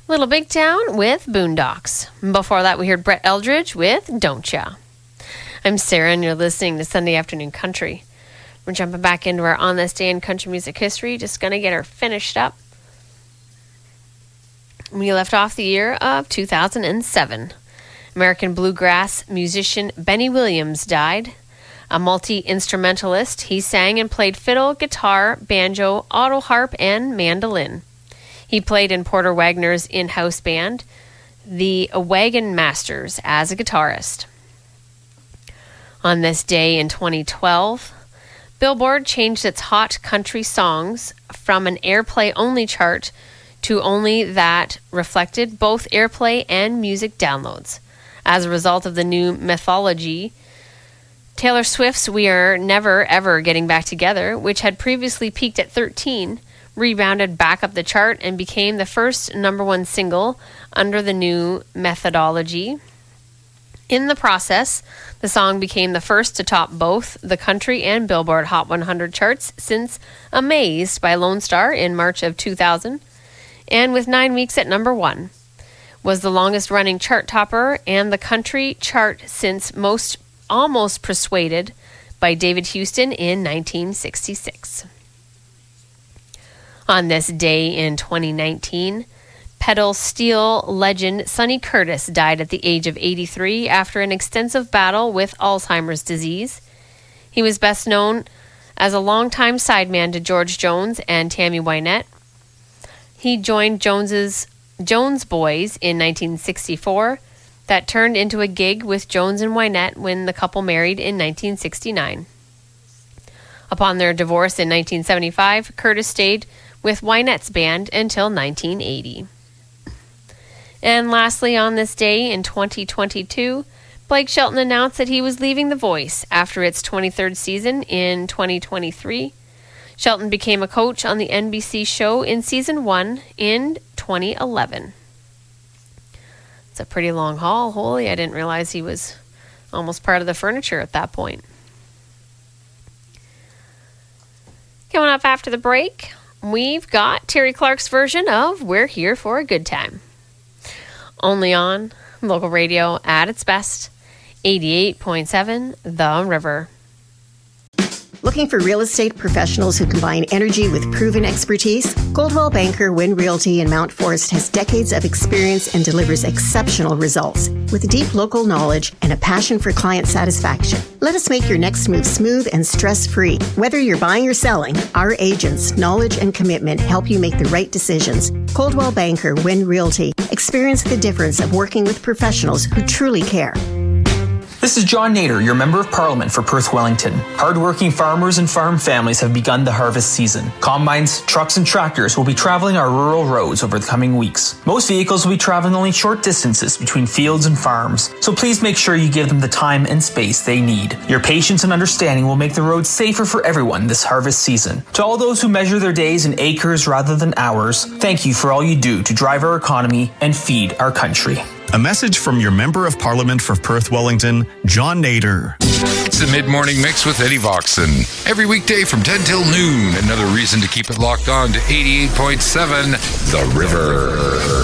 Little Big Town with Boondocks. Before that, we heard Brett Eldridge with Don't Ya. I'm Sarah, and you're listening to Sunday Afternoon Country. We're jumping back into our On This Day in Country Music History. Just going to get her finished up. We left off the year of 2007. American bluegrass musician Benny Williams died. A multi-instrumentalist, he sang and played fiddle, guitar, banjo, auto harp, and mandolin. He played in Porter Wagoner's in-house band, the Wagon Masters, as a guitarist. On this day in 2012, Billboard changed its hot country songs from an airplay-only chart to only that reflected both airplay and music downloads. As a result of the new methodology, Taylor Swift's We Are Never Ever Getting Back Together, which had previously peaked at 13, rebounded back up the chart and became the first number one single under the new methodology. In the process, the song became the first to top both the country and Billboard Hot 100 charts since Amazed by Lone Star in March of 2000, and with 9 weeks at number one, was the longest running chart topper and the country chart since Almost Persuaded by David Houston in 1966. On this day in 2019, pedal steel legend Sonny Curtis died at the age of 83 after an extensive battle with Alzheimer's disease. He was best known as a longtime sideman to George Jones and Tammy Wynette. He joined Jones Boys in 1964. That turned into a gig with Jones and Wynette when the couple married in 1969. Upon their divorce in 1975, Curtis stayed with Wynette's band until 1980. And lastly, on this day in 2022, Blake Shelton announced that he was leaving The Voice after its 23rd season in 2023. Shelton became a coach on the NBC show in season 1 in 2011. It's a pretty long haul. Holy, I didn't realize he was almost part of the furniture at that point. Coming up after the break, we've got Terry Clark's version of We're Here for a Good Time. Only on local radio at its best, 88.7 The River. Looking for real estate professionals who combine energy with proven expertise? Coldwell Banker Wynn Realty in Mount Forest has decades of experience and delivers exceptional results with deep local knowledge and a passion for client satisfaction. Let us make your next move smooth and stress-free. Whether you're buying or selling, our agents' knowledge and commitment help you make the right decisions. Coldwell Banker Wynn Realty. Experience the difference of working with professionals who truly care. This is John Nader, your Member of Parliament for Perth Wellington. Hardworking farmers and farm families have begun the harvest season. Combines, trucks, and tractors will be traveling our rural roads over the coming weeks. Most vehicles will be traveling only short distances between fields and farms, so please make sure you give them the time and space they need. Your patience and understanding will make the roads safer for everyone this harvest season. To all those who measure their days in acres rather than hours, thank you for all you do to drive our economy and feed our country. A message from your Member of Parliament for Perth Wellington, John Nader. It's the Mid-Morning Mix with Eddie Voxon. Every weekday from 10 till noon. Another reason to keep it locked on to 88.7 The River.